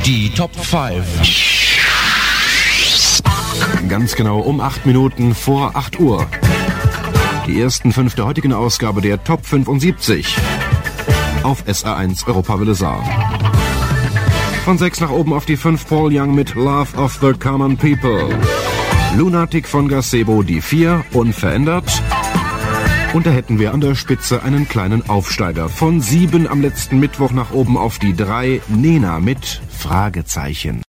Die Top 5. Ganz genau um 8 Minuten vor 8 Uhr. Die ersten 5 der heutigen Ausgabe der Top 75 auf SR1 Europawelle Saar. Von 6 nach oben auf die 5 Paul Young mit Love of the Common People. Lunatic von Gazebo die 4, unverändert. Und da hätten wir an der Spitze einen kleinen Aufsteiger. Von 7 am letzten Mittwoch nach oben auf die 3, Nena mit Fragezeichen.